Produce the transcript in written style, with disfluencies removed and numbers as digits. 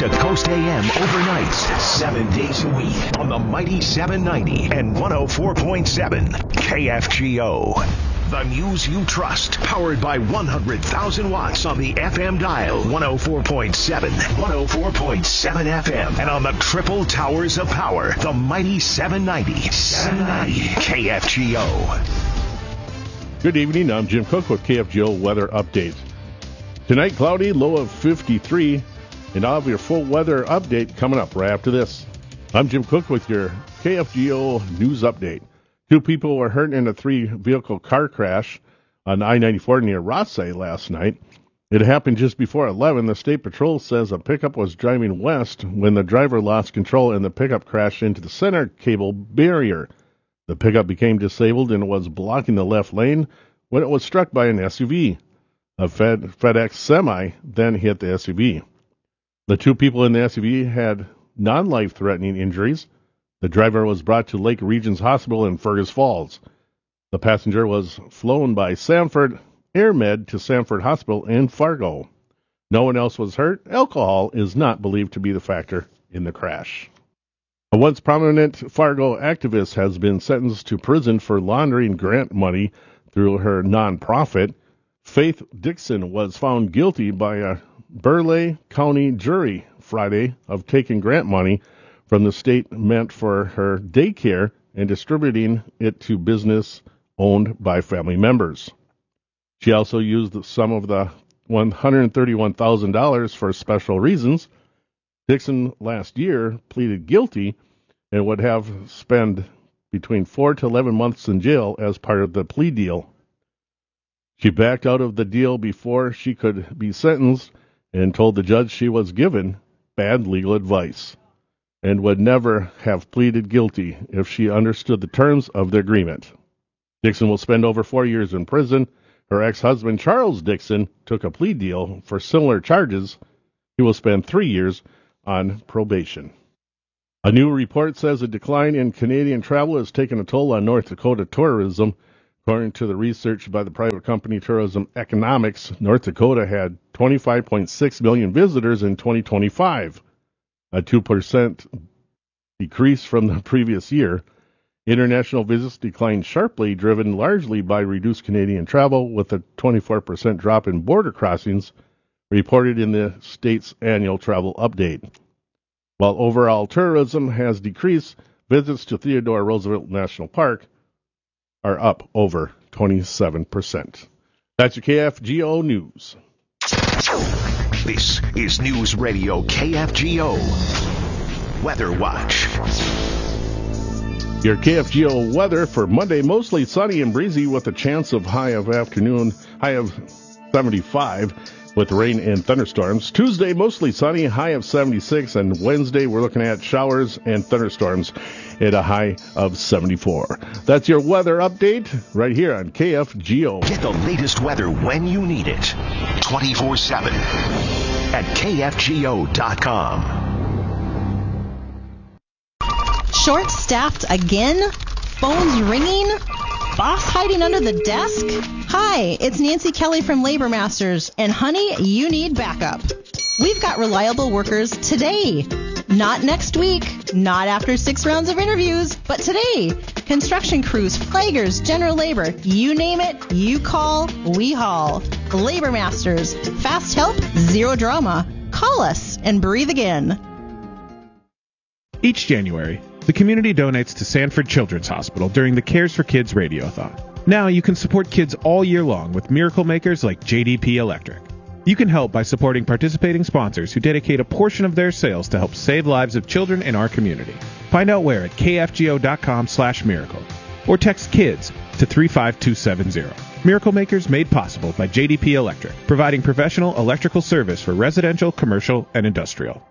to Coast AM overnights, 7 days a week on the mighty 790 and 104.7 KFGO. The news you trust, powered by 100,000 watts on the FM dial, 104.7, 104.7 FM, and on the triple towers of power, the mighty 790 KFGO. Good evening, I'm Jim Cook with KFGO Weather Update. Tonight, cloudy, low of 53, and I'll have your full weather update coming up right after this. I'm Jim Cook with your KFGO News Update. 2 people were hurt in a 3-vehicle car crash on I-94 near Rothsay last night. It happened just before 11. The State Patrol says a pickup was driving west when the driver lost control and the pickup crashed into the center cable barrier. The pickup became disabled and was blocking the left lane when it was struck by an SUV. A FedEx semi then hit the SUV. The 2 people in the SUV had non-life-threatening injuries. The driver was brought to Lake Regions Hospital in Fergus Falls. The passenger was flown by Sanford AirMed to Sanford Hospital in Fargo. No one else was hurt. Alcohol is not believed to be the factor in the crash. A once prominent Fargo activist has been sentenced to prison for laundering grant money through her nonprofit. Faith Dixon was found guilty by a Burleigh County jury Friday of taking grant money from the state meant for her daycare and distributing it to business owned by family members. She also used some of the $131,000 for special reasons. Dixon last year pleaded guilty and would have spent between 4 to 11 months in jail as part of the plea deal. She backed out of the deal before she could be sentenced and told the judge she was given bad legal advice and would never have pleaded guilty if she understood the terms of the agreement. Dixon will spend over 4 years in prison. Her ex-husband, Charles Dixon, took a plea deal for similar charges. He will spend 3 years on probation. A new report says a decline in Canadian travel has taken a toll on North Dakota tourism. According to the research by the private company Tourism Economics, North Dakota had 25.6 million visitors in 2025. A 2% decrease from the previous year. International visits declined sharply, driven largely by reduced Canadian travel, with a 24% drop in border crossings reported in the state's annual travel update. While overall tourism has decreased, visits to Theodore Roosevelt National Park are up over 27%. That's your KFGO News. This is News Radio KFGO Weather Watch. Your KFGO weather for Monday, mostly sunny and breezy with a chance of high of 75 with rain and thunderstorms. Tuesday, mostly sunny, high of 76, and Wednesday we're looking at showers and thunderstorms at a high of 74. That's your weather update right here on KFGO. Get the latest weather when you need it. 24/7 at KFGO.com. Short-staffed again? Phones ringing? Boss hiding under the desk? Hi, it's Nancy Kelly from Labor Masters, and honey, you need backup. We've got reliable workers today. Not next week, not after 6 rounds of interviews, but today. Construction crews, flaggers, general labor, you name it, you call, we haul. Labor Masters. Fast help, zero drama. Call us and breathe again. Each January, the community donates to Sanford Children's Hospital during the Cares for Kids Radiothon. Now you can support kids all year long with miracle makers like JDP Electric. You can help by supporting participating sponsors who dedicate a portion of their sales to help save lives of children in our community. Find out where at kfgo.com/miracle or text KIDS to 35270. Miracle Makers made possible by JDP Electric, providing professional electrical service for residential, commercial, and industrial.